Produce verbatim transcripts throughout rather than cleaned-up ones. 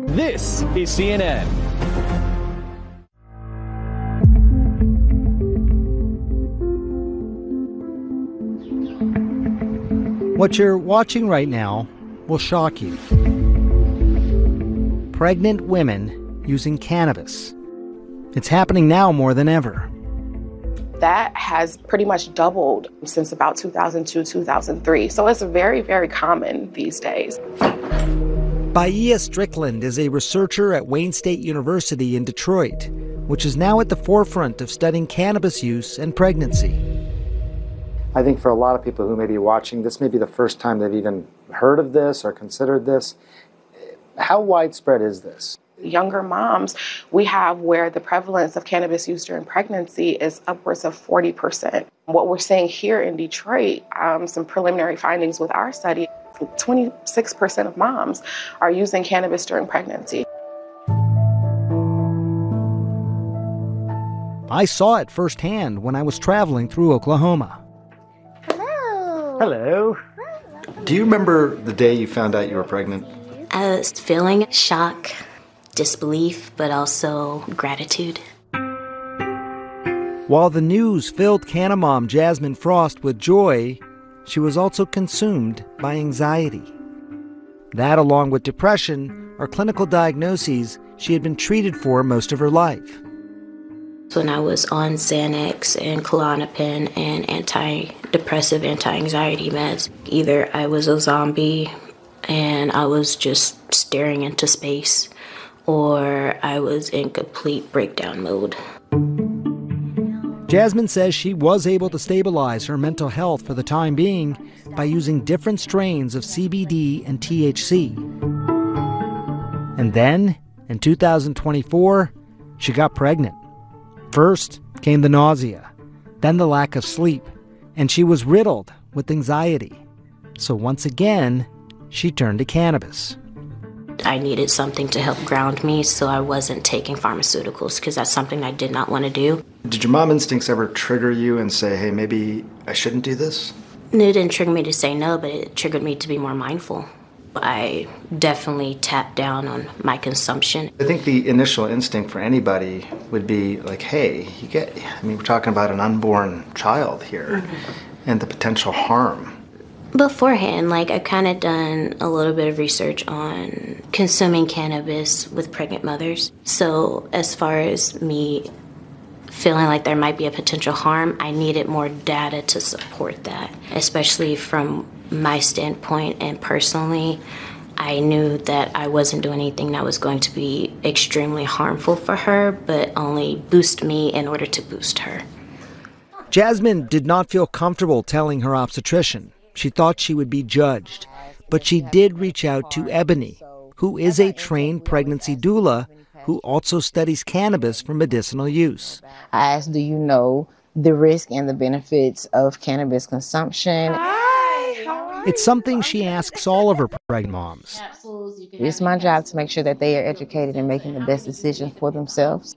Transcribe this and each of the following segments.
This is C N N. What you're watching right now will shock you. Pregnant women using cannabis. It's happening now more than ever. That has pretty much doubled since about two thousand two, two thousand three. So it's very, very common these days. Baia Strickland is a researcher at Wayne State University in Detroit, which is now at the forefront of studying cannabis use and pregnancy. I think for a lot of people who may be watching, this may be the first time they've even heard of this or considered this. How widespread is this? Younger moms, we have where the prevalence of cannabis use during pregnancy is upwards of forty percent. What we're seeing here in Detroit, um, some preliminary findings with our study, twenty-six percent of moms are using cannabis during pregnancy. I saw it firsthand when I was traveling through Oklahoma. Hello. Hello. Do you remember the day you found out you were pregnant? I was feeling shock, disbelief, but also gratitude. While the news filled Canna mom Jasmine Frost with joy, she was also consumed by anxiety. That, along with depression, are clinical diagnoses she had been treated for most of her life. When I was on Xanax and Klonopin and antidepressive, anti-anxiety meds, either I was a zombie and I was just staring into space, or I was in complete breakdown mode. Jasmine says she was able to stabilize her mental health for the time being by using different strains of C B D and T H C. And then, in two thousand twenty-four, she got pregnant. First came the nausea, then the lack of sleep, and she was riddled with anxiety. So once again, she turned to cannabis. I needed something to help ground me, so I wasn't taking pharmaceuticals because that's something I did not want to do. Did your mom instincts ever trigger you and say, hey, maybe I shouldn't do this? It didn't trigger me to say no, but it triggered me to be more mindful. I definitely tapped down on my consumption. I think the initial instinct for anybody would be like, hey, you get, I mean, we're talking about an unborn child here, mm-hmm. and the potential harm. Beforehand, like, I've kind of done a little bit of research on consuming cannabis with pregnant mothers. So as far as me feeling like there might be a potential harm, I needed more data to support that, especially from my standpoint. And personally, I knew that I wasn't doing anything that was going to be extremely harmful for her, but only boost me in order to boost her. Jasmine did not feel comfortable telling her obstetrician. She thought she would be judged, but she did reach out to Ebony, who is a trained pregnancy doula who also studies cannabis for medicinal use. I asked, do you know the risk and the benefits of cannabis consumption? It's something she asks all of her pregnant moms. It's my job to make sure that they are educated and making the best decisions for themselves.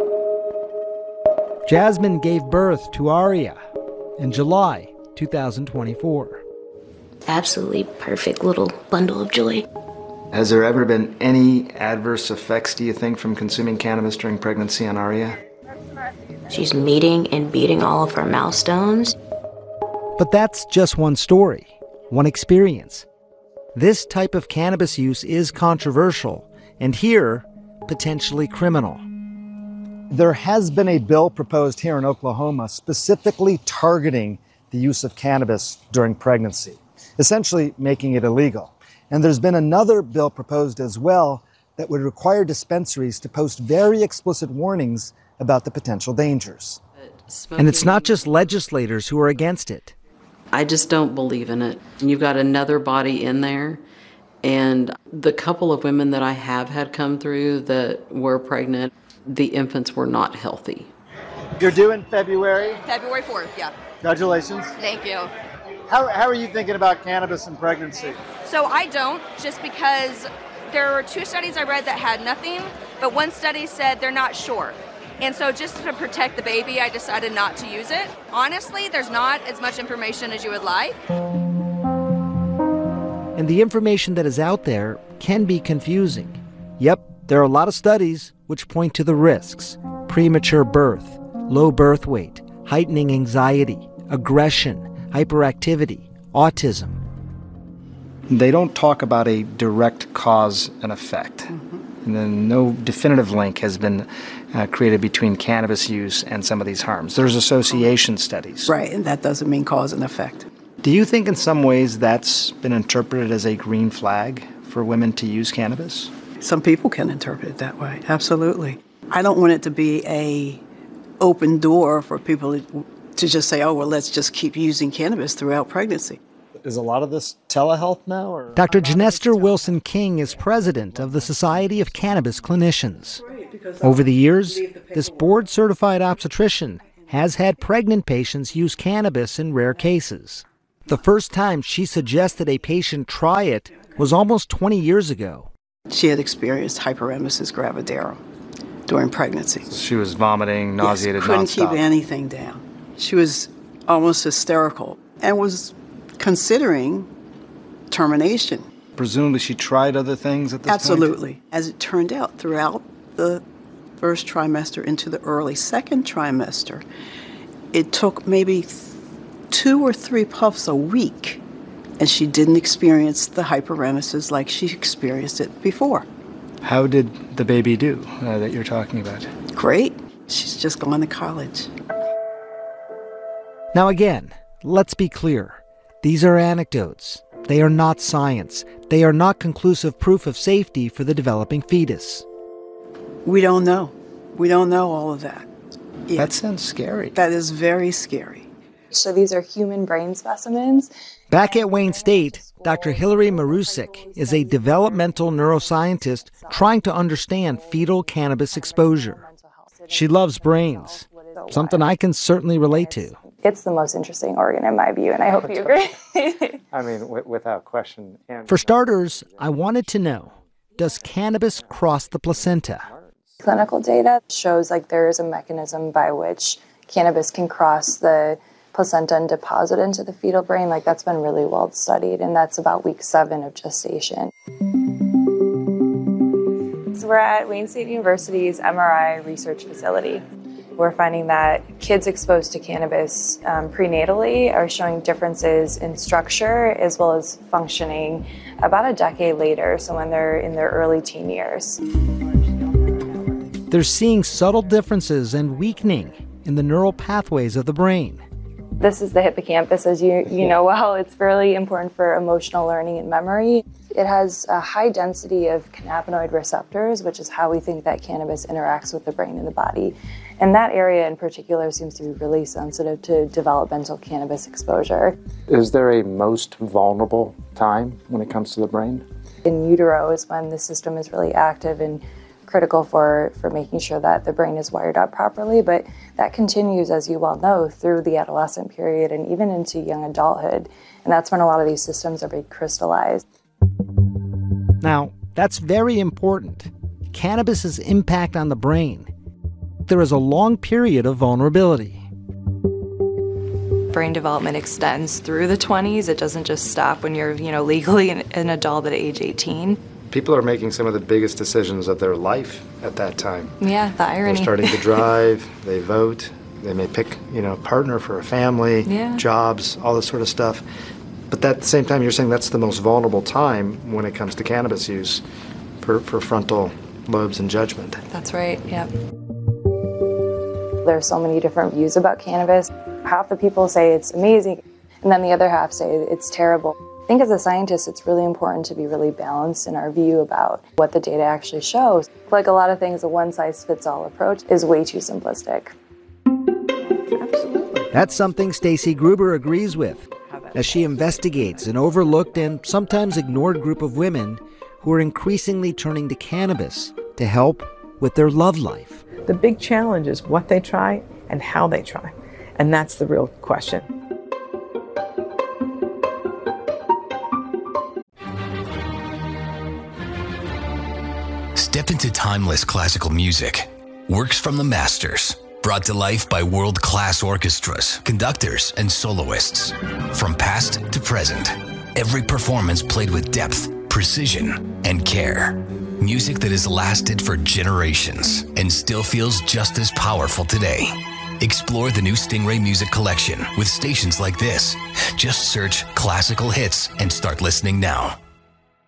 Jasmine gave birth to Aria in July two thousand twenty-four. Absolutely perfect little bundle of joy. Has there ever been any adverse effects, do you think, from consuming cannabis during pregnancy on Aria? She's meeting and beating all of her milestones. But that's just one story, one experience. This type of cannabis use is controversial, and here, potentially criminal. There has been a bill proposed here in Oklahoma specifically targeting the use of cannabis during pregnancy, essentially making it illegal. And there's been another bill proposed as well that would require dispensaries to post very explicit warnings about the potential dangers. And it's not just legislators who are against it. I just don't believe in it. You've got another body in there, and the couple of women that I have had come through that were pregnant, the infants were not healthy. You're due in February? February fourth, yeah. Congratulations. Thank you. How, how are you thinking about cannabis and pregnancy? So I don't, just because there were two studies I read that had nothing, but one study said they're not sure. And so just to protect the baby, I decided not to use it. Honestly, there's not as much information as you would like. And the information that is out there can be confusing. Yep, there are a lot of studies which point to the risks: premature birth, low birth weight, heightening anxiety, aggression, hyperactivity, autism. They don't talk about a direct cause and effect. Mm-hmm. And then no definitive link has been uh, created between cannabis use and some of these harms. There's association studies. Right, and that doesn't mean cause and effect. Do you think in some ways that's been interpreted as a green flag for women to use cannabis? Some people can interpret it that way, absolutely. I don't want it to be a open door for people to, to just say, oh, well, let's just keep using cannabis throughout pregnancy. Is a lot of this telehealth now? Or? Doctor Janester Wilson King is president of the Society of Cannabis Clinicians. Over the years, this board-certified obstetrician has had pregnant patients use cannabis in rare cases. The first time she suggested a patient try it was almost twenty years ago. She had experienced hyperemesis gravidarum during pregnancy. She was vomiting, nauseated, yes, couldn't nonstop. keep anything down. She was almost hysterical and was considering termination. Presumably she tried other things at this Absolutely. point? As it turned out, throughout the first trimester into the early second trimester, it took maybe th- two or three puffs a week, and she didn't experience the hyperemesis like she experienced it before. How did the baby do uh, that you're talking about? Great. She's just gone to college. Now again, let's be clear. These are anecdotes. They are not science. They are not conclusive proof of safety for the developing fetus. We don't know. We don't know all of that. Yeah. That sounds scary. That is very scary. So these are human brain specimens. Back at Wayne State, Doctor Hilary Marusik is a developmental neuroscientist trying to understand fetal cannabis exposure. She loves brains, something I can certainly relate to. It's the most interesting organ in my view, and I hope you agree. I mean, w- without question. And For starters, I wanted to know, does cannabis cross the placenta? Clinical data shows like there is a mechanism by which cannabis can cross the placenta and deposit into the fetal brain. Like that's been really well studied, and that's about week seven of gestation. So we're at Wayne State University's M R I research facility. We're finding that kids exposed to cannabis um, prenatally are showing differences in structure as well as functioning about a decade later, so when they're in their early teen years. They're seeing subtle differences and weakening in the neural pathways of the brain. This is the hippocampus, as you, you know well. It's really important for emotional learning and memory. It has a high density of cannabinoid receptors, which is how we think that cannabis interacts with the brain and the body. And that area in particular seems to be really sensitive to developmental cannabis exposure. Is there a most vulnerable time when it comes to the brain? In utero is when the system is really active and critical for, for making sure that the brain is wired up properly, but that continues, as you well know, through the adolescent period and even into young adulthood. And that's when a lot of these systems are being crystallized. Now, that's very important. Cannabis's impact on the brain. There is a long period of vulnerability. Brain development extends through the twenties. It doesn't just stop when you're, you know, legally an, an adult at age eighteen. People are making some of the biggest decisions of their life at that time. Yeah, the irony. They're starting to drive, they vote, they may pick, you know, a partner for a family, yeah. jobs, all this sort of stuff. But at the same time, you're saying that's the most vulnerable time when it comes to cannabis use for, for frontal lobes and judgment. That's right, yeah. There's so many different views about cannabis. Half the people say it's amazing, and then the other half say it's terrible. I think as a scientist, it's really important to be really balanced in our view about what the data actually shows. Like a lot of things, a one-size-fits-all approach is way too simplistic. Absolutely. That's something Stacy Gruber agrees with, as she investigates an overlooked and sometimes ignored group of women who are increasingly turning to cannabis to help with their love life. The big challenge is what they try and how they try, and that's the real question. Step into timeless classical music. Works from the masters, brought to life by world-class orchestras, conductors, and soloists. From past to present, every performance played with depth, precision, and care. Music that has lasted for generations and still feels just as powerful today. Explore the new Stingray Music Collection with stations like this. Just search classical hits and start listening now.